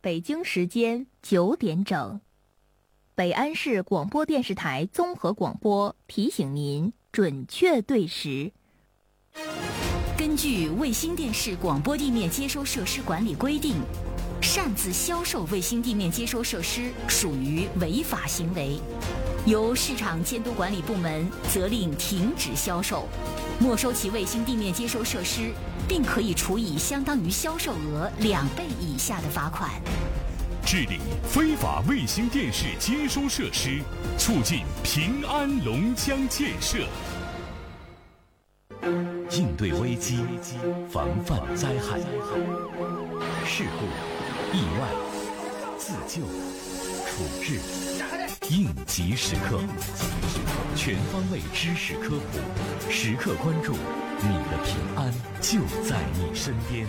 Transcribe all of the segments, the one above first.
北京时间9点整，北安市广播电视台综合广播提醒您准确对时。 根据卫星电视广播地面接收设施管理规定，擅自销售卫星地面接收设施属于违法行为，由市场监督管理部门责令停止销售，没收其卫星地面接收设施，并可以处以相当于销售额2倍以下的罚款。 治理非法卫星电视接收设施，促进平安龙江建设。 应对危机，防范灾害，事故、意外、自救、处置，应急时刻，全方位知识科普，时刻关注，你的平安就在你身边。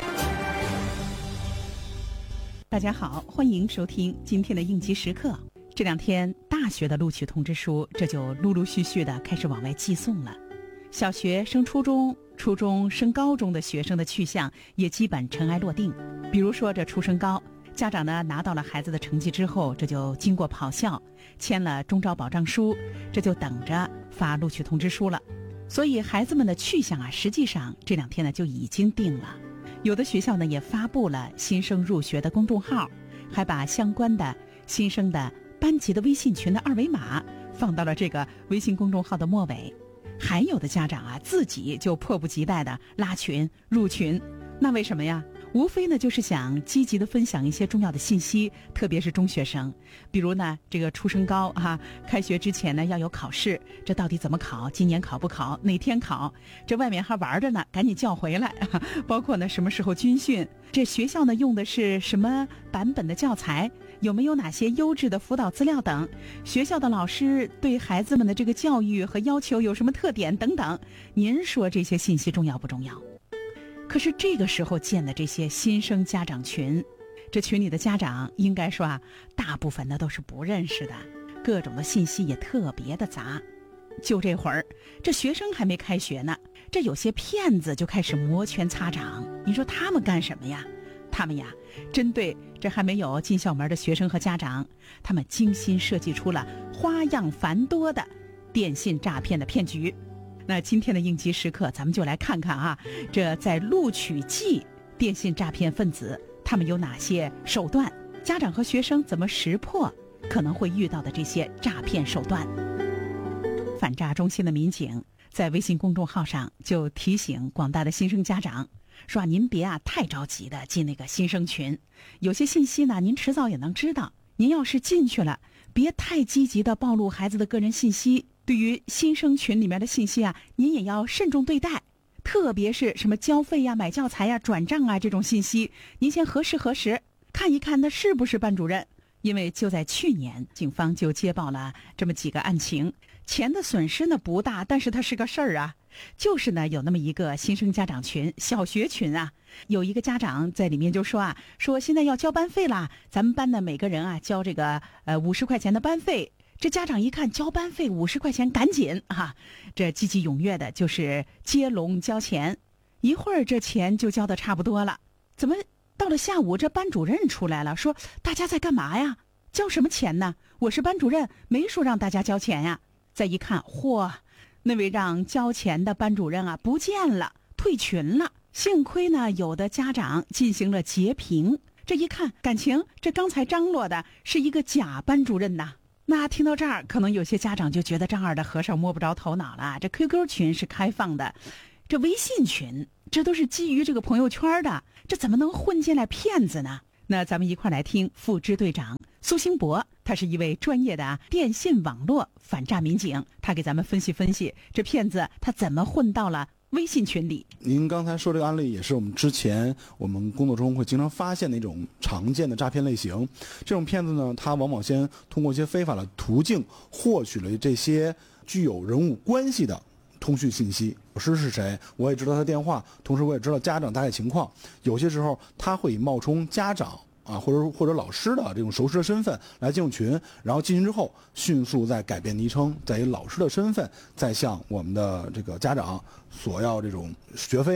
大家好，欢迎收听今天的应急时刻。这2天大学的录取通知书这就陆陆续续的开始往外寄送了。小学升初中，初中升高中的学生的去向也基本尘埃落定。比如说这初升高，家长呢拿到了孩子的成绩之后，这就经过跑校签了中招保障书，这就等着发录取通知书了。所以孩子们的去向啊，实际上这2天呢就已经定了。有的学校呢也发布了新生入学的公众号，还把相关的新生的班级的微信群的2维码放到了这个微信公众号的末尾。还有的家长啊，自己就迫不及待的拉群入群，那为什么呀？无非呢就是想积极的分享一些重要的信息，特别是中学生。比如呢这个初升高开学之前呢要有考试，这到底怎么考，今年考不考，哪天考，这外面还玩着呢，赶紧叫回来。包括呢什么时候军训，这学校呢用的是什么版本的教材，有没有哪些优质的辅导资料等，学校的老师对孩子们的这个教育和要求有什么特点等等。您说这些信息重要不重要？可是这个时候建的这些新生家长群，这群里的家长应该说大部分的都是不认识的，各种的信息也特别的杂。就这会儿，这学生还没开学呢，这有些骗子就开始摩拳擦掌。你说他们干什么呀？他们呀，针对这还没有进校门的学生和家长，他们精心设计出了花样繁多的电信诈骗的骗局。那今天的应急时刻，咱们就来看看这在录取季电信诈骗分子他们有哪些手段，家长和学生怎么识破可能会遇到的这些诈骗手段。反诈中心的民警在微信公众号上就提醒广大的新生家长说您别太着急的进那个新生群，有些信息呢您迟早也能知道，您要是进去了，别太积极的暴露孩子的个人信息。对于新生群里面的信息您也要慎重对待，特别是什么交费买教材转账这种信息，您先核实，看一看那是不是班主任。因为就在去年，警方就接报了这么几个案情，钱的损失呢不大，但是它是个事儿就是呢有那么一个新生家长群，小学群有一个家长在里面就说说现在要交班费啦，咱们班的每个人交这个50块钱的班费。这家长一看交班费50块钱，赶紧这积极踊跃的就是接龙交钱。一会儿这钱就交的差不多了，怎么到了下午这班主任出来了，说大家在干嘛呀？交什么钱呢？我是班主任，没说让大家交钱呀。再一看，嚯，那位让交钱的班主任不见了，退群了。幸亏呢有的家长进行了截屏，这一看感情这刚才张罗的是一个假班主任呐。那听到这儿，可能有些家长就觉得丈二的和尚摸不着头脑了。这 QQ 群是开放的，这微信群这都是基于这个朋友圈的，这怎么能混进来骗子呢？那咱们一块来听副支队长苏兴博，他是一位专业的电信网络反诈民警，他给咱们分析这骗子他怎么混到了微信群里。 您刚才说这个案例也是我们之前我们工作中会经常发现的一种常见的诈骗类型。这种骗子呢，他往往先通过一些非法的途径获取了这些具有人物关系的通讯信息，老师是谁，我也知道他的电话，同时我也知道家长大概情况。有些时候他会以冒充家长或者老师的这种熟识的身份来进入群，然后进群之后迅速再改变昵称，再以老师的身份再向我们的这个家长索要这种学费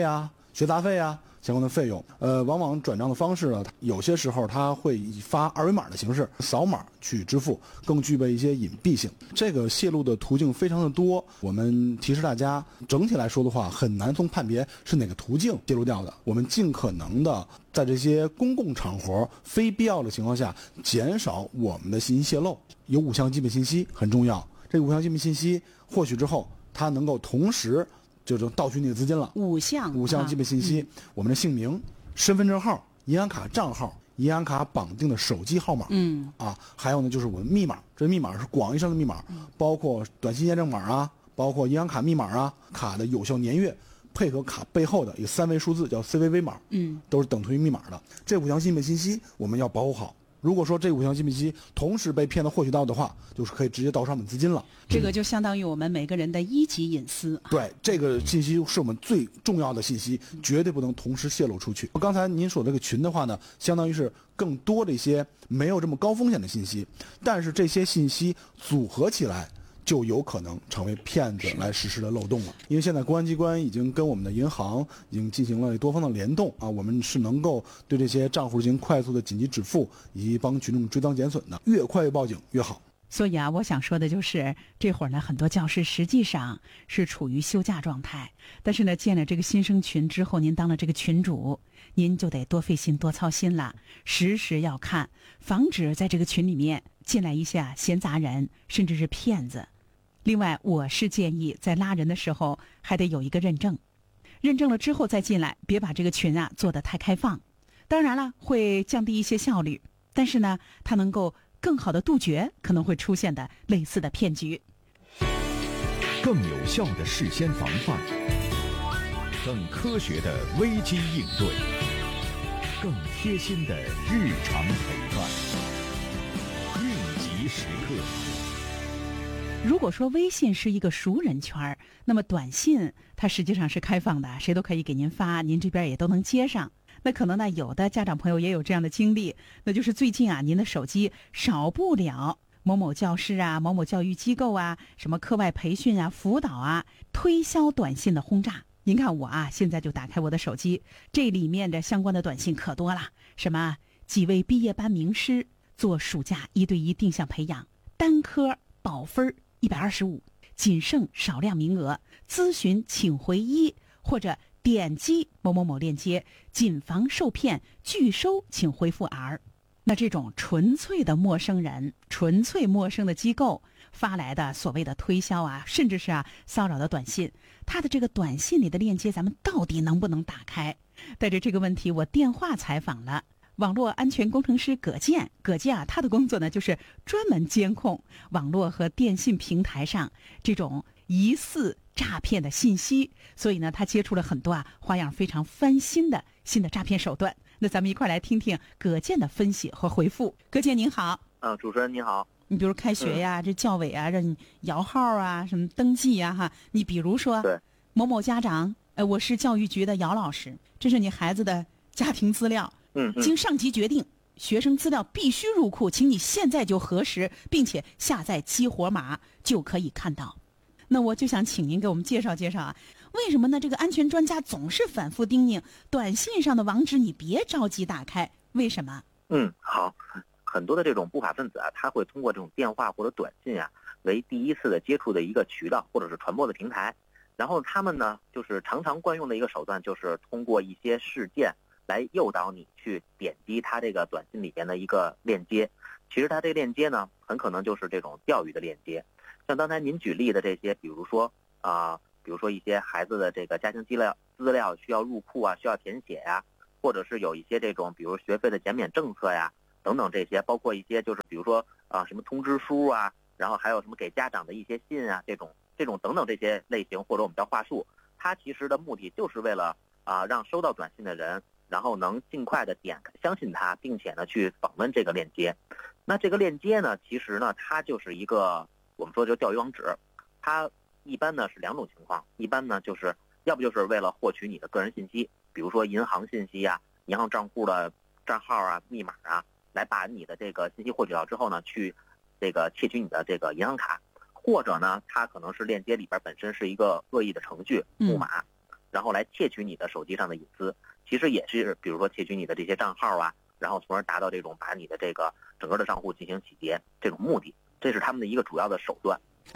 学杂费啊相关的费用。往往转账的方式呢，有些时候它会以发二维码的形式扫码去支付，更具备一些隐蔽性。这个泄露的途径非常的多，我们提示大家，整体来说的话，很难从判别是哪个途径泄露掉的。我们尽可能的在这些公共场合非必要的情况下，减少我们的信息泄露。有5项基本信息很重要，这5项基本信息获取之后，它能够同时就是盗取你的资金了。 5项基本信息，我们的姓名、身份证号、银行卡账号、银行卡绑定的手机号码，还有呢就是我们密码，这密码是广义上的密码，包括短信验证码啊，包括银行卡密码啊，卡的有效年月，配合卡背后的一个3位数字叫 CVV 码，都是等同于密码的。这5项基本信息我们要保护好。如果说这5项基本信息同时被骗子获取到的话，就是可以直接盗刷我们资金了。 这个就相当于我们每个人的1级隐私。 对，这个信息是我们最重要的信息，绝对不能同时泄露出去。刚才您说这个群的话呢，相当于是更多的一些没有这么高风险的信息，但是这些信息组合起来，就有可能成为骗子来实施的漏洞了。因为现在公安机关已经跟我们的银行已经进行了多方的联动啊，我们是能够对这些账户进行快速的紧急止付，以及帮群众追赃减损的，越快越报警越好。 所以啊，我想说的就是这会儿呢，很多教师实际上是处于休假状态，但是呢，建了这个新生群之后，您当了这个群主，您就得多费心多操心了，时时要看，防止在这个群里面进来一些闲杂人，甚至是骗子。另外，我是建议在拉人的时候还得有一个认证，认证了之后再进来，别把这个群做得太开放。当然了，会降低一些效率，但是呢，它能够更好的杜绝可能会出现的类似的骗局， 更有效的事先防范，更科学的危机应对，更贴心的日常陪伴，应急时刻。 如果说微信是一个熟人圈，那么短信它实际上是开放的，谁都可以给您发，您这边也都能接上。那可能呢，有的家长朋友也有这样的经历，那就是最近您的手机少不了某某教师啊、某某教育机构啊、什么课外培训啊、辅导啊、推销短信的轰炸。您看我现在就打开我的手机，这里面的相关的短信可多了，什么几位毕业班名师做暑假1对1定向培养，单科保分125，仅剩少量名额，咨询请回1，或者点击某某某链接，谨防受骗，拒收请回复 R。 那这种纯粹的陌生人、纯粹陌生的机构发来的所谓的推销甚至是骚扰的短信，他的这个短信里的链接咱们到底能不能打开？带着这个问题，我电话采访了网络安全工程师葛健他的工作呢，就是专门监控网络和电信平台上这种疑似诈骗的信息，所以呢，他接触了很多花样非常翻新的新的诈骗手段。那咱们一块来听听葛健的分析和回复。葛健您好。 主持人您好。 你比如开学这教委让你摇号什么登记你比如说对某某家长，我是教育局的姚老师，这是你孩子的家庭资料，经上级决定，学生资料必须入库，请你现在就核实，并且下载激活码就可以看到。那我就想请您给我们介绍介绍为什么呢？这个安全专家总是反复叮咛，短信上的网址你别着急打开，为什么？ 好，很多的这种不法分子他会通过这种电话或者短信为第一次的接触的一个渠道或者是传播的平台，然后他们呢就是常常惯用的一个手段，就是通过一些事件来诱导你去点击他这个短信里边的一个链接。其实他这个链接呢，很可能就是这种钓鱼的链接。像刚才您举例的这些，比如说一些孩子的这个家庭资料需要入库需要填写或者是有一些这种比如学费的减免政策等等这些，包括一些就是比如说什么通知书然后还有什么给家长的一些信这种等等这些类型，或者我们叫话术，它其实的目的就是为了让收到短信的人然后能尽快的点开相信它，并且呢去访问这个链接。那这个链接呢，其实呢它就是一个我们说就钓鱼网址，它一般呢是2种情况，一般呢就是要不就是为了获取你的个人信息，比如说银行信息银行账户的账号密码来把你的这个信息获取到之后呢，去这个窃取你的这个银行卡，或者呢它可能是链接里边本身是一个恶意的程序木马， 然后来窃取你的手机上的隐私，其实也是比如说窃取你的这些账号啊，然后从而达到这种把你的这个整个的账户进行洗劫这种目的，这是他们的一个主要的手段。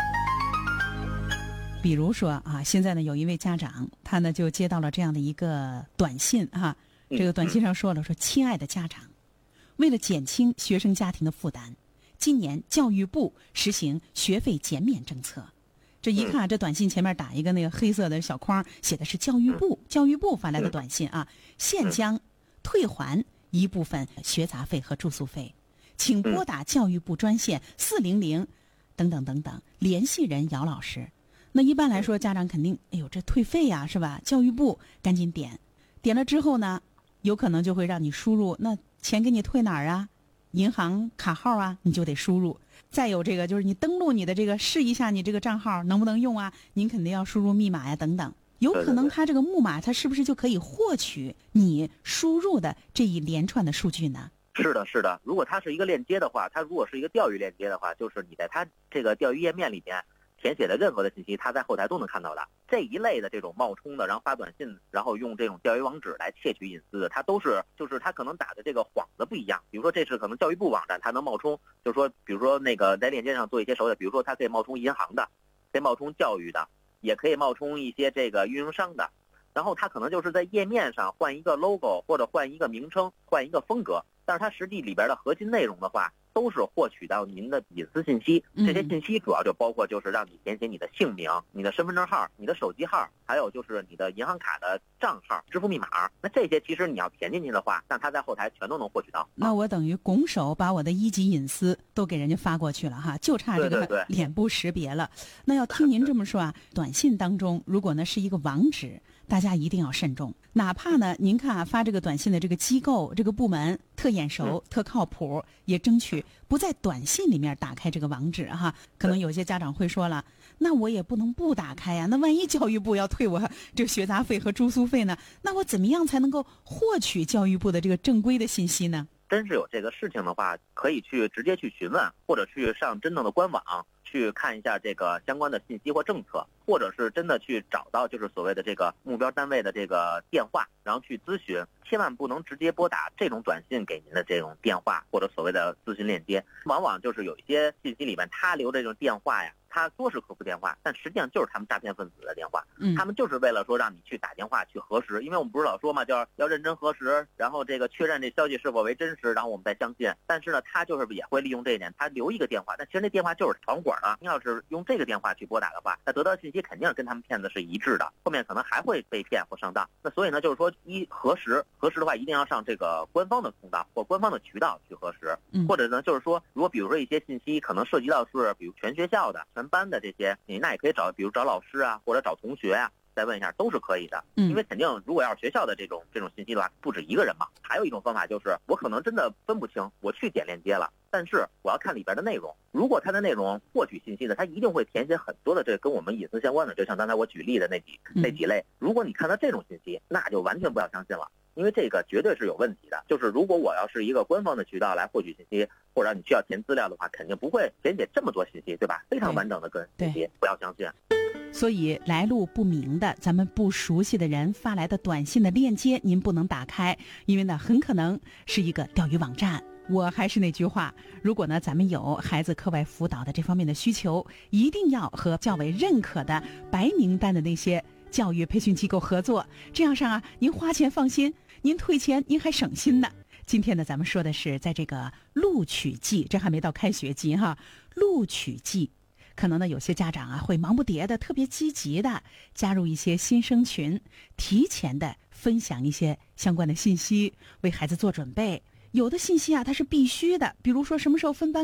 比如说啊，现在呢有一位家长，他呢就接到了这样的一个短信啊，这个短信上说了，说亲爱的家长，为了减轻学生家庭的负担，今年教育部实行学费减免政策。这一看，这短信前面打一个那个黑色的小框，写的是教育部发来的短信啊，现将退还一部分学杂费和住宿费，请拨打教育部专线400等等等等，联系人姚老师。那一般来说，家长肯定，哎呦，这退费呀，是吧？教育部赶紧点了之后呢，有可能就会让你输入，那钱给你退哪儿啊？银行卡号啊，你就得输入。再有这个就是你登录你的这个试一下你这个账号能不能用啊？您肯定要输入密码呀，等等。有可能它这个木马，它是不是就可以获取你输入的这一连串的数据呢？ 是的，是的。如果它是一个链接的话，它如果是一个钓鱼链接的话，就是你在它这个钓鱼页面里面填写的任何的信息，它在后台都能看到的。这一类的这种冒充的，然后发短信，然后用这种钓鱼网址来窃取隐私的，它都是就是它可能打的这个幌子不一样。比如说这是可能教育部网站，它能冒充，就是说比如说那个在链接上做一些手脚，比如说它可以冒充银行的，可以冒充教育的，也可以冒充一些这个运营商的。然后它可能就是在页面上换一个 logo 或者换一个名称，换一个风格，但是它实际里边的核心内容的话，都是获取到您的隐私信息。这些信息主要就包括就是让你填写你的姓名、你的身份证号、你的手机号，还有就是你的银行卡的账号、支付密码。那这些其实你要填进去的话，那它在后台全都能获取到。 那我等于拱手把我的1级隐私都给人家发过去了哈，就差这个脸部识别了。那要听您这么说啊，短信当中如果呢是一个网址，大家一定要慎重。哪怕呢，您看啊，发这个短信的这个机构、这个部门特眼熟、特靠谱，也争取不在短信里面打开这个网址哈。可能有些家长会说了，那我也不能不打开呀。那万一教育部要退我这个学杂费和住宿费呢？那我怎么样才能够获取教育部的这个正规的信息呢？ 真是有这个事情的话，可以去直接去询问，或者去上真正的官网去看一下这个相关的信息或政策，或者是真的去找到就是所谓的这个目标单位的这个电话，然后去咨询。千万不能直接拨打这种短信给您的这种电话或者所谓的咨询链接，往往就是有一些信息里面他留的这种电话呀，他说是客服电话，但实际上就是他们诈骗分子的电话。他们就是为了说让你去打电话去核实，因为我们不是老说嘛，叫要认真核实，然后这个确认这消息是否为真实，然后我们再相信。但是呢，他就是也会利用这一点，他留一个电话，但其实那电话就是团伙的。你要是用这个电话去拨打的话，那得到的信息肯定是跟他们骗子是一致的，后面可能还会被骗或上当。那所以呢，就是说核实的话，一定要上这个官方的通道或官方的渠道去核实。或者呢，就是说，如果比如说一些信息可能涉及到是比如全学校的、全班的这些，你那也可以找，比如找老师啊，或者找同学啊，再问一下都是可以的。因为肯定如果要是学校的这种信息的话，不止一个人嘛。还有一种方法就是，我可能真的分不清，我去点链接了，但是我要看里边的内容。如果它的内容获取信息的，它一定会填写很多的这跟我们隐私相关的，就像刚才我举例的那几类。如果你看到这种信息，那就完全不要相信了。因为这个绝对是有问题的，就是如果我要是一个官方的渠道来获取信息，或者你需要填资料的话，肯定不会填写这么多信息，对吧？非常完整的个人信息，不要相信。 所以来路不明的、咱们不熟悉的人发来的短信的链接，您不能打开，因为呢，很可能是一个钓鱼网站。我还是那句话，如果呢咱们有孩子课外辅导的这方面的需求，一定要和较为认可的白名单的那些教育培训机构合作，这样上啊，您花钱放心，您退钱您还省心呢。今天呢，咱们说的是在这个录取季，这还没到开学季哈，录取季，可能呢有些家长啊会忙不迭的、特别积极的加入一些新生群，提前的分享一些相关的信息，为孩子做准备。有的信息啊它是必须的，比如说什么时候分班